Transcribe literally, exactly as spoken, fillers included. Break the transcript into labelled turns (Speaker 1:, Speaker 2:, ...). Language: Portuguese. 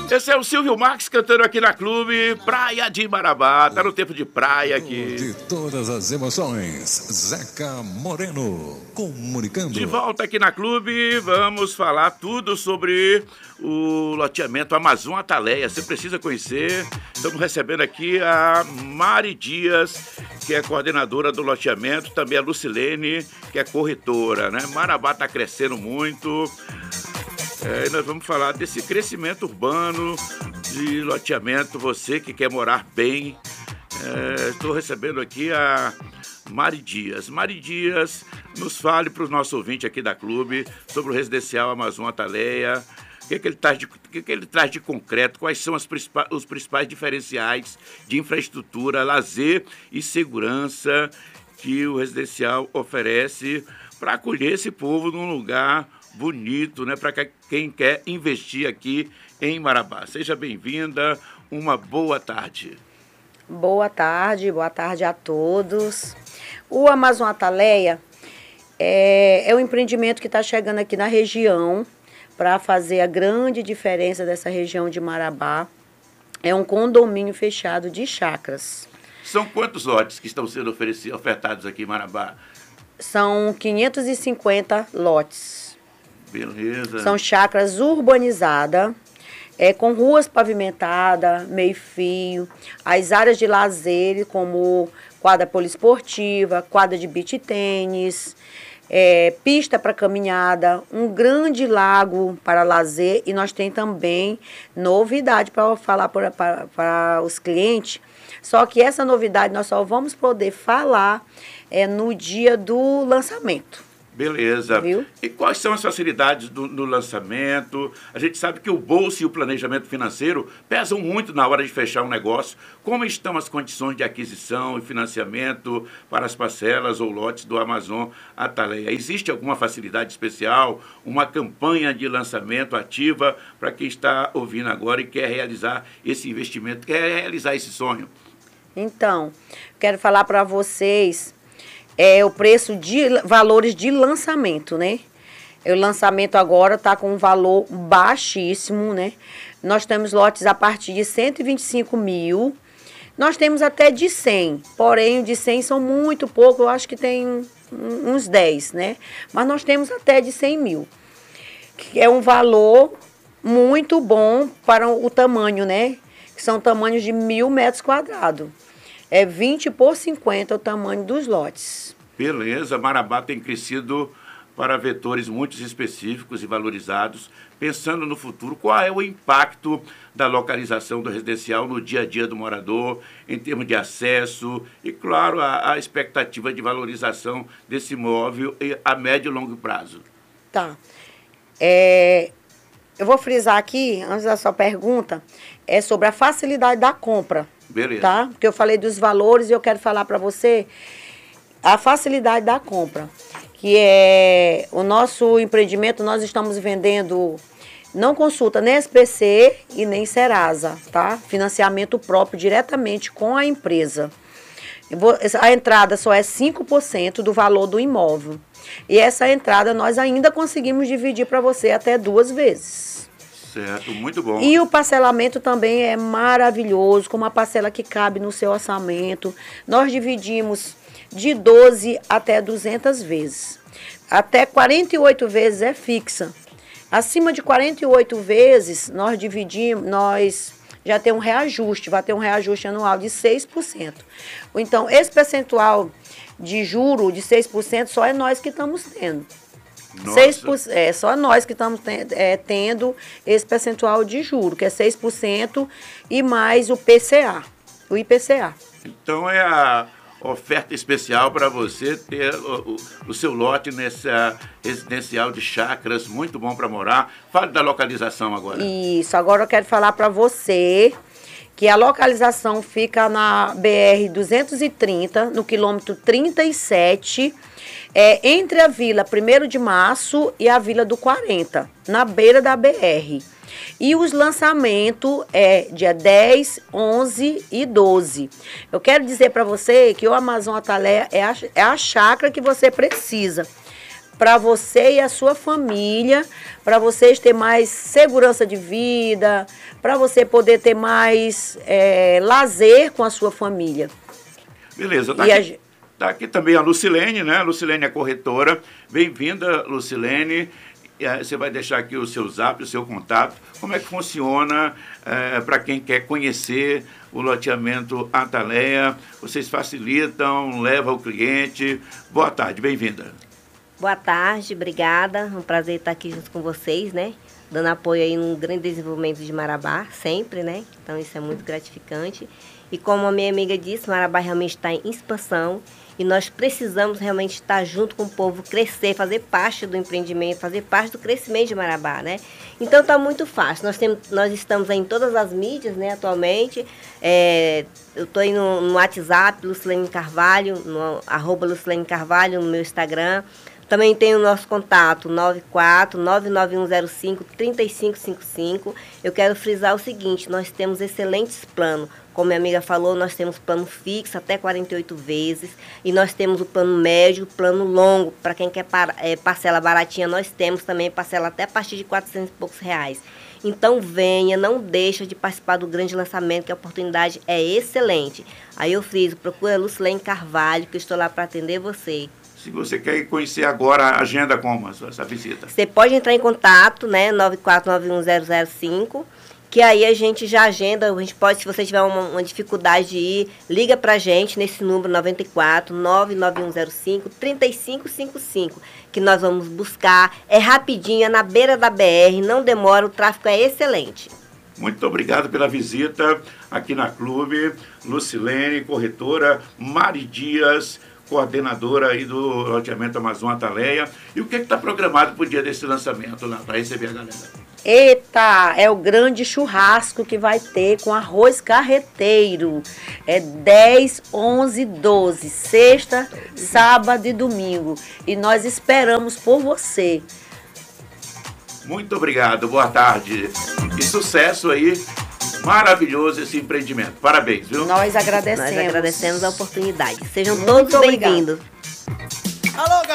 Speaker 1: Esse é o Silvio Marques cantando aqui na Clube Praia de Marabá. Tá no tempo de praia aqui.
Speaker 2: De todas as emoções, Zeca Moreno comunicando.
Speaker 1: De volta aqui na Clube, vamos falar tudo sobre o loteamento Amazon Ataleia. Você precisa conhecer. Estamos recebendo aqui a Mari Dias, que é coordenadora do loteamento, também a Lucilene, que é corretora, né? Marabá está crescendo muito. É, nós vamos falar desse crescimento urbano, de loteamento, você que quer morar bem. É, estou recebendo aqui a Mari Dias. Mari Dias, nos fale para o nosso ouvinte aqui da Clube sobre o residencial Amazon Ataleia. O que, que, ele traz de, o que, que ele traz de concreto? Quais são as principais, os principais diferenciais de infraestrutura, lazer e segurança que o residencial oferece para acolher esse povo num lugar bonito, né? Para quem quer investir aqui em Marabá. Seja bem-vinda, uma boa tarde.
Speaker 3: Boa tarde, boa tarde a todos. O Amazon Ataleia é, é um empreendimento que está chegando aqui na região para fazer a grande diferença dessa região de Marabá. É um condomínio fechado de chácaras.
Speaker 1: São quantos lotes que estão sendo oferecidos, ofertados aqui em Marabá?
Speaker 3: São quinhentos e cinquenta lotes.
Speaker 1: Beleza.
Speaker 3: São chácaras urbanizadas, é, com ruas pavimentadas, meio-fio, as áreas de lazer, como quadra poliesportiva, quadra de beach tênis, é, pista para caminhada, um grande lago para lazer, e nós temos também novidade para falar para, para, para os clientes, só que essa novidade nós só vamos poder falar é, no dia do lançamento.
Speaker 1: Beleza.
Speaker 3: Viu?
Speaker 1: E quais são as facilidades do, do lançamento? A gente sabe que o bolso e o planejamento financeiro pesam muito na hora de fechar um negócio. Como estão as condições de aquisição e financiamento para as parcelas ou lotes do Amazon Ataleia? Existe alguma facilidade especial, uma campanha de lançamento ativa para quem está ouvindo agora e quer realizar esse investimento, quer realizar esse sonho?
Speaker 3: Então, quero falar para vocês é o preço de valores de lançamento, né? O lançamento agora está com um valor baixíssimo, né? Nós temos lotes a partir de cento e vinte e cinco mil. Nós temos até de cem, porém, de cem são muito pouco, eu acho que tem uns dez, né? Mas nós temos até de cem mil. Que é um valor muito bom para o tamanho, né? Que são tamanhos de mil metros quadrados. É vinte por cinquenta o tamanho dos lotes.
Speaker 1: Beleza, Marabá tem crescido para vetores muito específicos e valorizados. Pensando no futuro, qual é o impacto da localização do residencial no dia a dia do morador, em termos de acesso e, claro, a, a expectativa de valorização desse imóvel a médio e longo prazo?
Speaker 3: Tá. É, eu vou frisar aqui, antes da sua pergunta, é sobre a facilidade da compra.
Speaker 1: Beleza.
Speaker 3: Tá? Porque eu falei dos valores e eu quero falar para você a facilidade da compra, que é o nosso empreendimento, nós estamos vendendo, não consulta nem S P C e nem Serasa, tá? Financiamento próprio diretamente com a empresa. Eu vou, a entrada só é cinco por cento do valor do imóvel. E essa entrada nós ainda conseguimos dividir para você até duas vezes.
Speaker 1: Certo, muito bom.
Speaker 3: E o parcelamento também é maravilhoso, com uma parcela que cabe no seu orçamento. Nós dividimos de doze até duzentas vezes. Até quarenta e oito vezes é fixa. Acima de quarenta e oito vezes, nós dividimos, nós já tem um reajuste, vai ter um reajuste anual de seis por cento. Então, esse percentual de juro de seis por cento só é nós que estamos tendo. seis por cento, é só nós que estamos tendo, é, tendo esse percentual de juro, que é seis por cento e mais o P C A, o I P C A.
Speaker 1: Então é a oferta especial para você ter o, o, o seu lote nessa residencial de chácaras, muito bom para morar. Fale da localização agora.
Speaker 3: Isso, agora eu quero falar para você que a localização fica na B R duzentos e trinta, no quilômetro trinta e sete, é, entre a Vila primeiro de Março e a Vila do quarenta, na beira da B R. E os lançamentos é dia dez, onze e doze. Eu quero dizer para você que o Amazon Ataleia é a, é a chácara que você precisa. para você e a sua família, para vocês terem mais segurança de vida, para você poder ter mais é, lazer com a sua família.
Speaker 1: Beleza, tá aqui, a... tá aqui também a Lucilene, né? A Lucilene é corretora. Bem-vinda, Lucilene. Você vai deixar aqui o seu zap, o seu contato. Como é que funciona é, para quem quer conhecer o loteamento Ataleia? Vocês facilitam, levam o cliente. Boa tarde, bem-vinda.
Speaker 4: Boa tarde, obrigada. É um prazer estar aqui junto com vocês, né? Dando apoio aí no grande desenvolvimento de Marabá, sempre, né? Então isso é muito gratificante. E como a minha amiga disse, Marabá realmente está em expansão. E nós precisamos realmente estar junto com o povo, crescer, fazer parte do empreendimento, fazer parte do crescimento de Marabá, né? Então está muito fácil. Nós, temos, nós estamos aí em todas as mídias, né, atualmente. É, eu estou aí no, no WhatsApp, Lucilene Carvalho, no arroba Lucilene Carvalho, no meu Instagram. Também tem o nosso contato, nove quatro nove nove um zero cinco três cinco cinco cinco. Eu quero frisar o seguinte, nós temos excelentes planos. Como minha amiga falou, nós temos plano fixo até quarenta e oito vezes. E nós temos o plano médio, o plano longo. Para quem quer par, é, parcela baratinha, nós temos também parcela até a partir de quatrocentos e poucos reais. Então venha, não deixa de participar do grande lançamento, que a oportunidade é excelente. Aí eu friso, procura a Lucilene Carvalho, que eu estou lá para atender você.
Speaker 1: Se você quer conhecer agora a agenda, como essa visita?
Speaker 4: Você pode entrar em contato, né, nove quatro nove um zero zero cinco, que aí a gente já agenda, a gente pode, se você tiver uma, uma dificuldade de ir, liga pra gente nesse número nove quatro nove nove um zero cinco três cinco cinco cinco, que nós vamos buscar, é rapidinho, é na beira da B R, não demora, o tráfego é excelente.
Speaker 1: Muito obrigado pela visita aqui na Clube. Lucilene, corretora, Mari Dias, coordenadora aí do loteamento Amazon Ataleia. E o que está programado para o dia desse lançamento, lá, para receber a galera?
Speaker 3: Eita, é o grande churrasco que vai ter com arroz carreteiro. É dez, onze, doze, sexta, sábado e domingo. E nós esperamos por você.
Speaker 1: Muito obrigado, boa tarde. E sucesso aí. Maravilhoso esse empreendimento. Parabéns, viu?
Speaker 3: Nós agradecemos.
Speaker 4: Nós agradecemos a oportunidade. Sejam Muito todos bem-vindos.
Speaker 5: Alô,